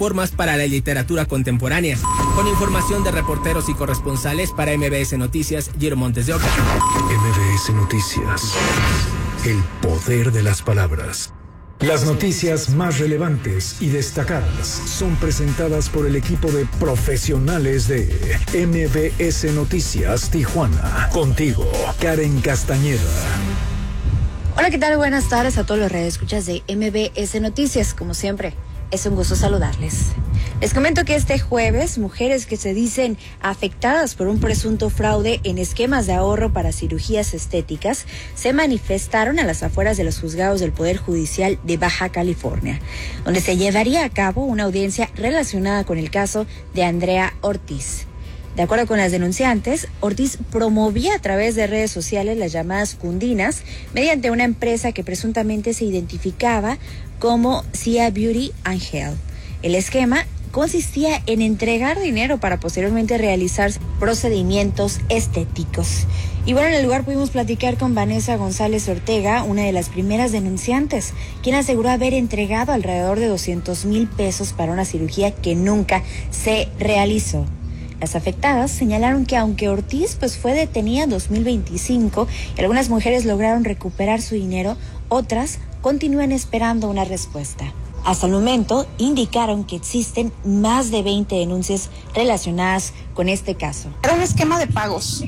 formas para la literatura contemporánea. Con información de reporteros y corresponsales para MBS Noticias, Giro Montes de Oca. MBS Noticias. El poder de las palabras. Las noticias más relevantes y destacadas son presentadas por el equipo de profesionales de MBS Noticias Tijuana. Contigo, Karen Castañeda. Hola, ¿qué tal? Buenas tardes a todos los radioescuchas de MBS Noticias. Como siempre, es un gusto saludarles. Les comento que este jueves, mujeres que se dicen afectadas por un presunto fraude en esquemas de ahorro para cirugías estéticas se manifestaron a las afueras de los juzgados del Poder Judicial de Baja California, donde se llevaría a cabo una audiencia relacionada con el caso de Andrea Ortiz. De acuerdo con las denunciantes, Ortiz promovía a través de redes sociales las llamadas cundinas mediante una empresa que presuntamente se identificaba como Cia Beauty and Health. El esquema consistía en entregar dinero para posteriormente realizar procedimientos estéticos. Y bueno, en el lugar pudimos platicar con Vanessa González Ortega, una de las primeras denunciantes, quien aseguró haber entregado alrededor de 200,000 pesos para una cirugía que nunca se realizó. Las afectadas señalaron que aunque Ortiz fue detenida en 2025 y algunas mujeres lograron recuperar su dinero, otras continúan esperando una respuesta. Hasta el momento indicaron que existen más de 20 denuncias relacionadas con este caso. Era un esquema de pagos,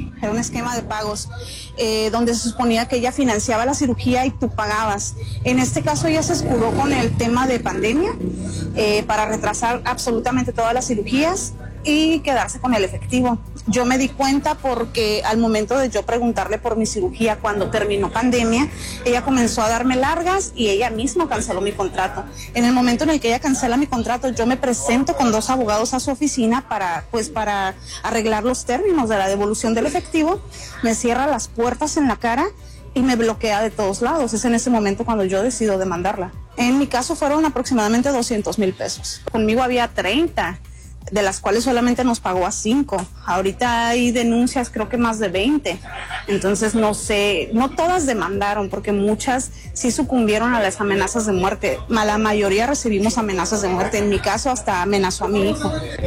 donde se suponía que ella financiaba la cirugía y tú pagabas. En este caso ella se escudó con el tema de pandemia para retrasar absolutamente todas las cirugías y quedarse con el efectivo. Yo me di cuenta porque al momento de yo preguntarle por mi cirugía cuando terminó pandemia, ella comenzó a darme largas y ella misma canceló mi contrato. En el momento en el que ella cancela mi contrato, yo me presento con 2 abogados a su oficina para arreglar los términos de la devolución del efectivo, me cierra las puertas en la cara y me bloquea de todos lados. Es en ese momento cuando yo decido demandarla. En mi caso fueron aproximadamente 200,000 pesos. Conmigo había 30. De las cuales solamente nos pagó a 5. Ahorita hay denuncias, creo que más de 20. Entonces no sé, no todas demandaron, porque muchas sí sucumbieron a las amenazas de muerte. La mayoría recibimos amenazas de muerte. En mi caso hasta amenazó a mi hijo.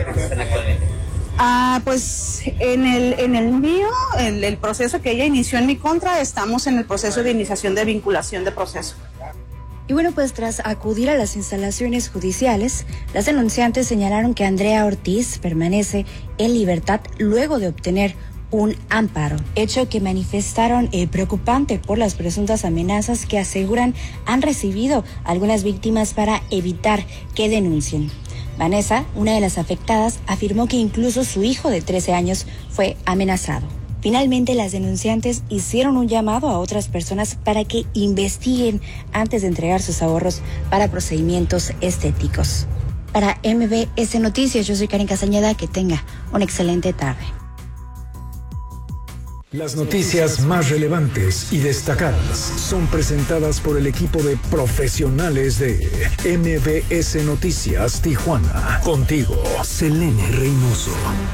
Pues en el mío, el proceso que ella inició en mi contra, estamos en el proceso de iniciación de vinculación de proceso. Y bueno, tras acudir a las instalaciones judiciales, las denunciantes señalaron que Andrea Ortiz permanece en libertad luego de obtener un amparo, hecho que manifestaron preocupante por las presuntas amenazas que aseguran han recibido algunas víctimas para evitar que denuncien. Vanessa, una de las afectadas, afirmó que incluso su hijo de 13 años fue amenazado. Finalmente, las denunciantes hicieron un llamado a otras personas para que investiguen antes de entregar sus ahorros para procedimientos estéticos. Para MBS Noticias, yo soy Karen Castañeda. Que tenga una excelente tarde. Las noticias más relevantes y destacadas son presentadas por el equipo de profesionales de MBS Noticias Tijuana. Contigo, Selene Reynoso.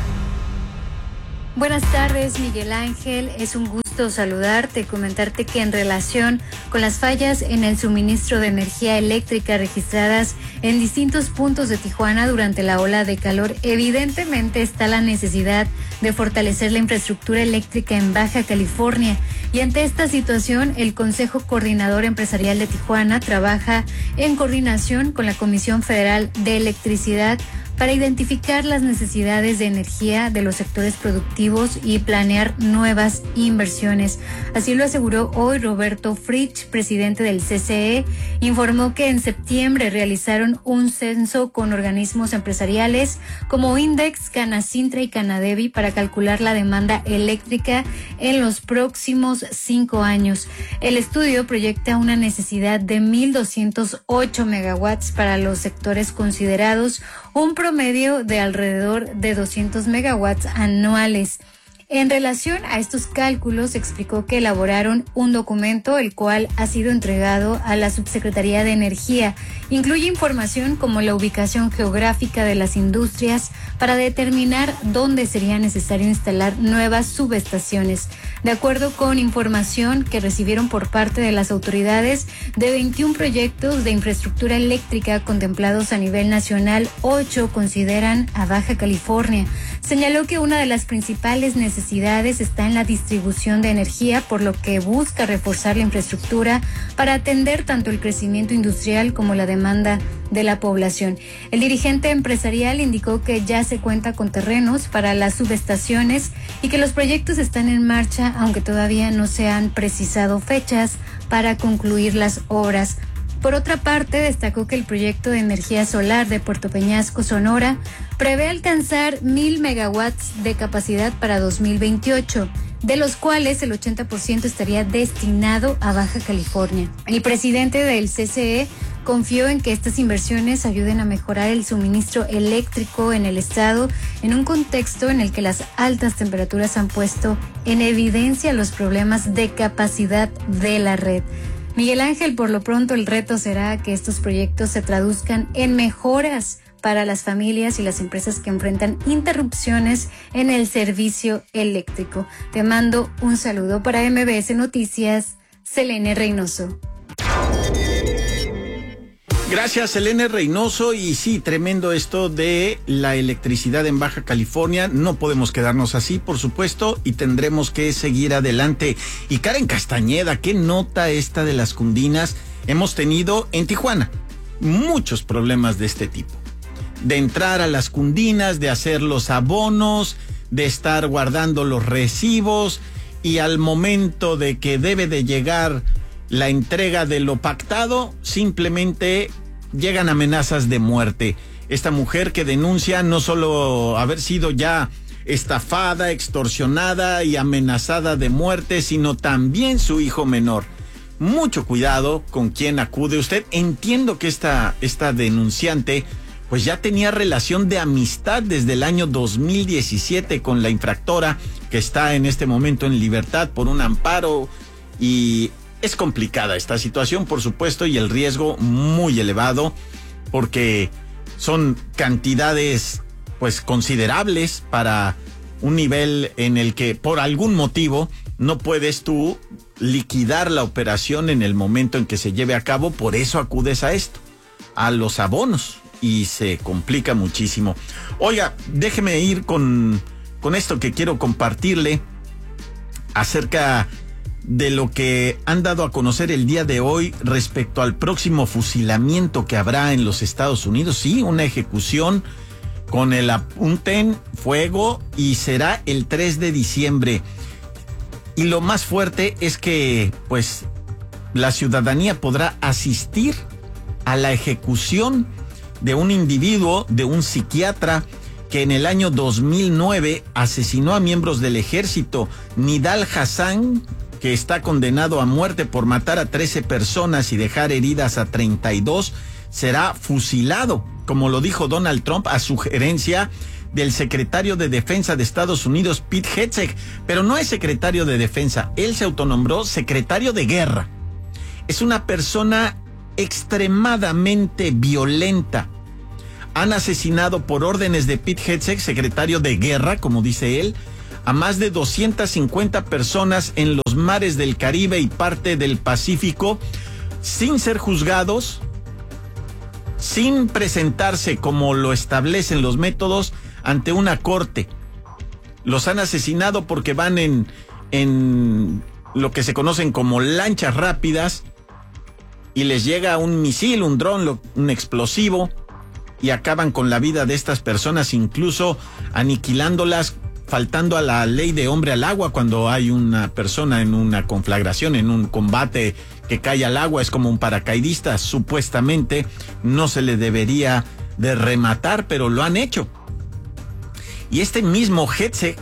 Buenas tardes, Miguel Ángel. Es un gusto saludarte, comentarte que en relación con las fallas en el suministro de energía eléctrica registradas en distintos puntos de Tijuana durante la ola de calor, evidentemente está la necesidad de fortalecer la infraestructura eléctrica en Baja California. Y ante esta situación, el Consejo Coordinador Empresarial de Tijuana trabaja en coordinación con la Comisión Federal de Electricidad para identificar las necesidades de energía de los sectores productivos y planear nuevas inversiones. Así lo aseguró hoy Roberto Fritsch, presidente del CCE. Informó que en septiembre realizaron un censo con organismos empresariales como Index, Canacintra y Canadevi para calcular la demanda eléctrica en los próximos 5 años. El estudio proyecta una necesidad de 1,208 megawatts para los sectores considerados, un promedio de alrededor de 200 megawatts anuales. En relación a estos cálculos, explicó que elaboraron un documento el cual ha sido entregado a la Subsecretaría de Energía. Incluye información como la ubicación geográfica de las industrias para determinar dónde sería necesario instalar nuevas subestaciones. De acuerdo con información que recibieron por parte de las autoridades, de 21 proyectos de infraestructura eléctrica contemplados a nivel nacional, 8 consideran a Baja California. Señaló que una de las principales necesidades está en la distribución de energía, por lo que busca reforzar la infraestructura para atender tanto el crecimiento industrial como la demanda de la población. El dirigente empresarial indicó que ya se cuenta con terrenos para las subestaciones y que los proyectos están en marcha, aunque todavía no se han precisado fechas para concluir las obras. Por otra parte, destacó que el proyecto de energía solar de Puerto Peñasco, Sonora, prevé alcanzar 1,000 megawatts de capacidad para 2028, de los cuales el 80% estaría destinado a Baja California. El presidente del CCE confió en que estas inversiones ayuden a mejorar el suministro eléctrico en el estado, en un contexto en el que las altas temperaturas han puesto en evidencia los problemas de capacidad de la red. Miguel Ángel, por lo pronto el reto será que estos proyectos se traduzcan en mejoras para las familias y las empresas que enfrentan interrupciones en el servicio eléctrico. Te mando un saludo para MBS Noticias, Selene Reynoso. Gracias, Selene Reynoso. Y sí, tremendo esto de la electricidad en Baja California. No podemos quedarnos así, por supuesto, y tendremos que seguir adelante. Y Karen Castañeda, ¿qué nota esta de las cundinas? Hemos tenido en Tijuana muchos problemas de este tipo. De entrar a las cundinas, de hacer los abonos, de estar guardando los recibos, y al momento de que debe de llegar la entrega de lo pactado, simplemente llegan amenazas de muerte. Esta mujer que denuncia no solo haber sido ya estafada, extorsionada y amenazada de muerte, sino también su hijo menor. Mucho cuidado con quién acude usted. Entiendo que esta denunciante pues ya tenía relación de amistad desde el año 2017 con la infractora, que está en este momento en libertad por un amparo, y es complicada esta situación, por supuesto, y el riesgo muy elevado, porque son cantidades pues considerables para un nivel en el que por algún motivo no puedes tú liquidar la operación en el momento en que se lleve a cabo. Por eso acudes a esto, a los abonos, y se complica muchísimo. Oiga, déjeme ir con esto que quiero compartirle acerca de lo que han dado a conocer el día de hoy respecto al próximo fusilamiento que habrá en los Estados Unidos. Sí, una ejecución con el apunte en fuego, y será el 3 de diciembre. Y lo más fuerte es que pues la ciudadanía podrá asistir a la ejecución de un individuo, de un psiquiatra que en el año 2009 asesinó a miembros del ejército. Nidal Hasan, que está condenado a muerte por matar a 13 personas y dejar heridas a 32, será fusilado, como lo dijo Donald Trump a sugerencia del secretario de Defensa de Estados Unidos, Pete Hegseth. Pero no es secretario de Defensa, él se autonombró secretario de Guerra. Es una persona extremadamente violenta. Han asesinado por órdenes de Pete Hegseth, secretario de Guerra, como dice él, a más de 250 personas en los mares del Caribe y parte del Pacífico, sin ser juzgados, sin presentarse como lo establecen los métodos ante una corte. Los han asesinado porque van en lo que se conocen como lanchas rápidas, y les llega un misil, un dron, un explosivo, y acaban con la vida de estas personas, incluso aniquilándolas, faltando a la ley de hombre al agua. Cuando hay una persona en una conflagración, en un combate, que cae al agua, es como un paracaidista. Supuestamente no se le debería de rematar, pero lo han hecho. Y este mismo Hegseth,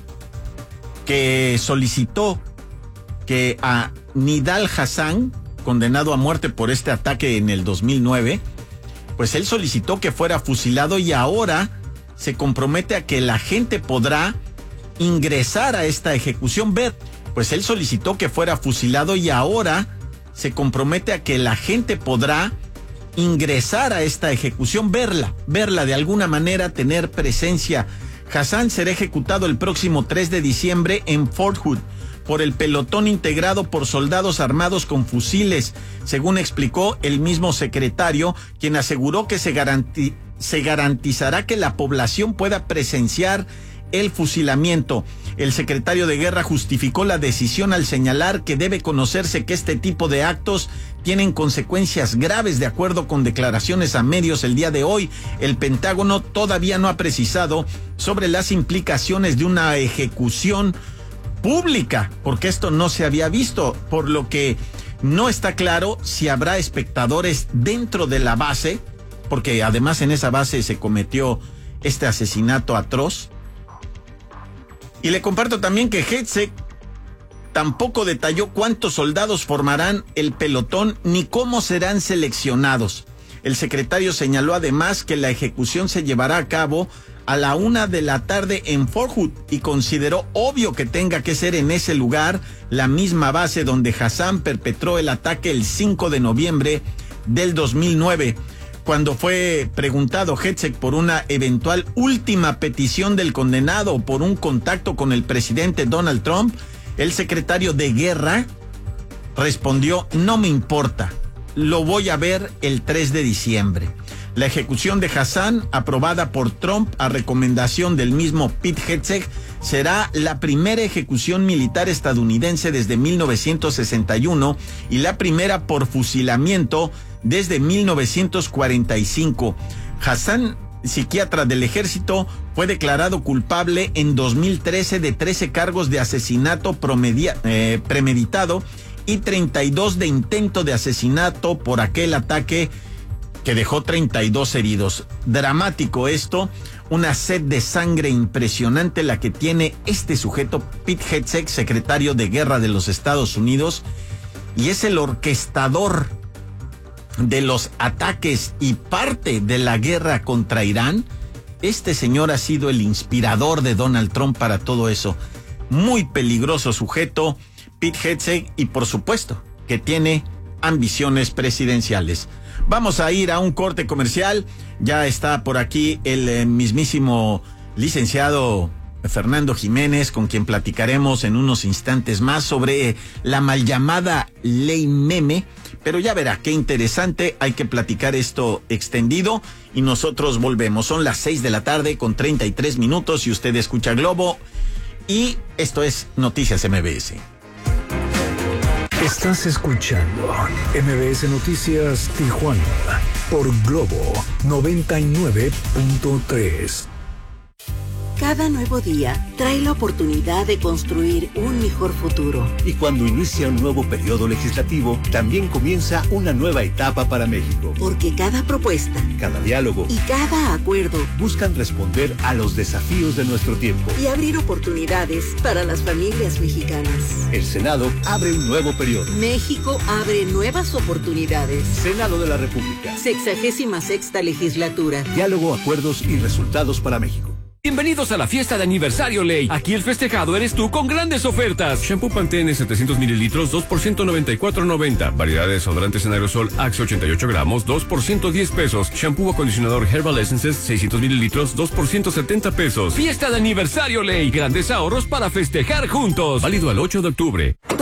que solicitó que a Nidal Hasan, condenado a muerte por este ataque en el 2009, pues él solicitó que fuera fusilado, y ahora se compromete a que la gente podrá ingresar a esta ejecución. Pues él solicitó que fuera fusilado, y ahora se compromete a que la gente podrá ingresar a esta ejecución, verla de alguna manera, tener presencia. Hasan será ejecutado el próximo 3 de diciembre en Fort Hood, por el pelotón integrado por soldados armados con fusiles, según explicó el mismo secretario, quien aseguró que se garantizará que la población pueda presenciar el fusilamiento. El secretario de Guerra justificó la decisión al señalar que debe conocerse que este tipo de actos tienen consecuencias graves. De acuerdo con declaraciones a medios el día de hoy, el Pentágono todavía no ha precisado sobre las implicaciones de una ejecución pública, porque esto no se había visto, por lo que no está claro si habrá espectadores dentro de la base, porque además en esa base se cometió este asesinato atroz. Y le comparto también que Hetzeg tampoco detalló cuántos soldados formarán el pelotón ni cómo serán seleccionados. El secretario señaló además que la ejecución se llevará a cabo a la 1:00 p.m. en Fort Hood y consideró obvio que tenga que ser en ese lugar, la misma base donde Hassan perpetró el ataque el 5 de noviembre del 2009. Cuando fue preguntado Hetzeg por una eventual última petición del condenado o por un contacto con el presidente Donald Trump, el secretario de Guerra respondió: no me importa, lo voy a ver el 3 de diciembre. La ejecución de Hassan, aprobada por Trump a recomendación del mismo Pete Hetzeg, será la primera ejecución militar estadounidense desde 1961 y la primera por fusilamiento desde 1945. Hassan, psiquiatra del ejército, fue declarado culpable en 2013 de 13 cargos de asesinato premeditado y 32 de intento de asesinato por aquel ataque que dejó 32 heridos. Dramático esto, una sed de sangre impresionante la que tiene este sujeto, Pete Hetzeg, secretario de Guerra de los Estados Unidos, y es el orquestador de los ataques y parte de la guerra contra Irán. Este señor ha sido el inspirador de Donald Trump para todo eso. Muy peligroso sujeto, Pete Hetzeg, y por supuesto que tiene ambiciones presidenciales. Vamos a ir a un corte comercial. Ya está por aquí el mismísimo licenciado Fernando Jiménez, con quien platicaremos en unos instantes más sobre la mal llamada ley meme. Pero ya verá qué interesante, hay que platicar esto extendido y nosotros volvemos. Son las 6:33 p.m. y usted escucha Globo y esto es Noticias MBS. Estás escuchando MBS Noticias Tijuana por Globo 99.3. Cada nuevo día trae la oportunidad de construir un mejor futuro. Y cuando inicia un nuevo periodo legislativo, también comienza una nueva etapa para México. Porque cada propuesta, cada diálogo y cada acuerdo buscan responder a los desafíos de nuestro tiempo y abrir oportunidades para las familias mexicanas. El Senado abre un nuevo periodo. México abre nuevas oportunidades. Senado de la República. 66ª legislatura. Diálogo, acuerdos y resultados para México. Bienvenidos a la fiesta de aniversario Ley. Aquí el festejado eres tú con grandes ofertas. Shampoo Pantene 700 mililitros, 2 por $194.90. Variedad de desodorantes en aerosol Axe 88 gramos, 2 por $110. Shampoo acondicionador Herbal Essences 600 mililitros, 2 por $170. Fiesta de aniversario Ley. Grandes ahorros para festejar juntos. Válido al 8 de octubre.